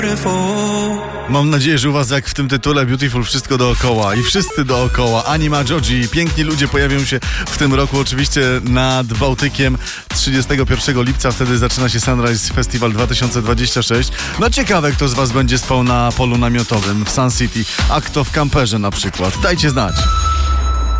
Mam nadzieję, że u was jak w tym tytule Beautiful wszystko dookoła i wszyscy dookoła. Anima, Joji, piękni ludzie pojawią się w tym roku oczywiście nad Bałtykiem 31 lipca. Wtedy zaczyna się Sunrise Festival 2026. No ciekawe, kto z was będzie spał na polu namiotowym w Sun City, a kto w kamperze na przykład. Dajcie znać.